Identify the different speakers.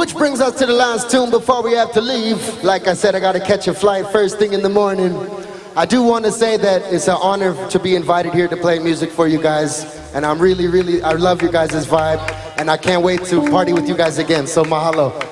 Speaker 1: Which brings us to the last tune before we have to leave. Like I said, I gotta catch a flight first thing in the morning. I do want to say that it's an honor to be invited here to play music for you guys. And I'm really, I love you guys' vibe. And I can't wait to party with you guys again. So mahalo.